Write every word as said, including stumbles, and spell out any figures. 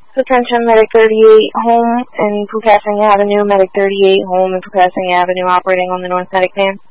Attention, Medic thirty-eight, home in Pukasing Avenue, Medic thirty-eight, home in Pukasing Avenue, operating on the North Medic van.